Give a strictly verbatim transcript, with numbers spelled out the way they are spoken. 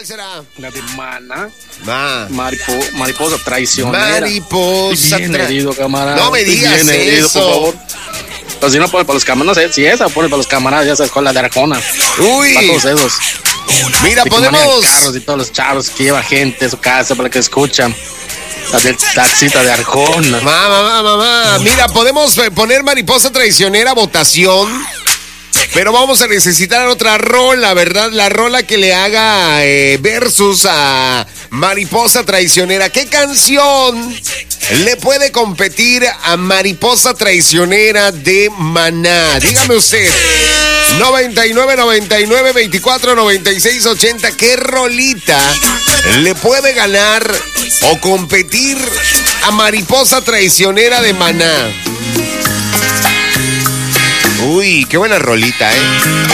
¿Cuál será? La de Maná. Ma. Maripo, mariposa traicionera. Mariposa Bien tra- herido, camarada. No me digas Bien herido, eso. por favor. Pues si no pone para los camaradas, no sé, si esa pone para los camaradas, ya sabes cuál, la de Arjona. Uy. Para todos esos. Mira, De que manejan podemos... carros y todos los chavos que lleva gente a su casa para que escuchan. La del taxista de Arjona. Mamá, mamá, mamá. Mira, podemos eh, poner Mariposa Traicionera a votación. Pero vamos a necesitar otra rola, ¿verdad? La rola que le haga eh, versus a Mariposa Traicionera. ¿Qué canción le puede competir a Mariposa Traicionera de Maná? Dígame usted. noventa y nueve, noventa y nueve, veinticuatro, noventa y seis, ochenta. ¿Qué rolita le puede ganar o competir a Mariposa Traicionera de Maná? Uy, qué buena rolita, ¿eh?